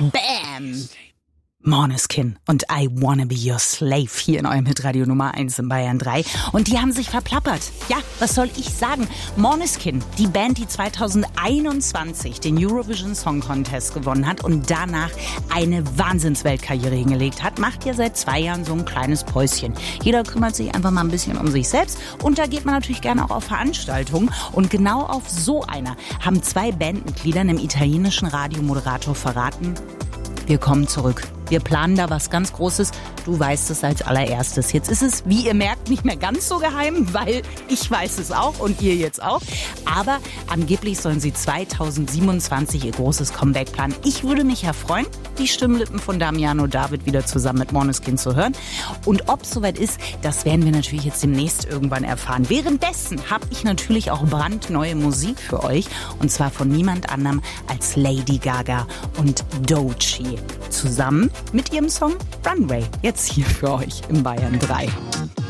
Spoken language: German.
Bam! Måneskin und I Wanna Be Your Slave hier in eurem Hitradio Nummer 1 in Bayern 3. Und die haben sich verplappert. Ja, was soll ich sagen? Måneskin, die Band, die 2021 den Eurovision Song Contest gewonnen hat und danach eine Wahnsinnsweltkarriere hingelegt hat, macht ja seit 2 Jahren so ein kleines Päuschen. Jeder kümmert sich einfach mal ein bisschen um sich selbst und da geht man natürlich gerne auch auf Veranstaltungen. Und genau auf so einer haben 2 Bandmitglieder einem italienischen Radiomoderator verraten: Wir kommen zurück. Wir planen da was ganz Großes. Du weißt es als allererstes. Jetzt ist es, wie ihr merkt, nicht mehr ganz so geheim, weil ich weiß es auch und ihr jetzt auch. Aber angeblich sollen sie 2027 ihr großes Comeback planen. Ich würde mich ja freuen, die Stimmlippen von Damiano David wieder zusammen mit Måneskin zu hören. Und ob es soweit ist, das werden wir natürlich jetzt demnächst irgendwann erfahren. Währenddessen habe ich natürlich auch brandneue Musik für euch. Und zwar von niemand anderem als Lady Gaga und Doechii. Zusammen mit ihrem Song Runway. Jetzt hier für euch im Bayern 3.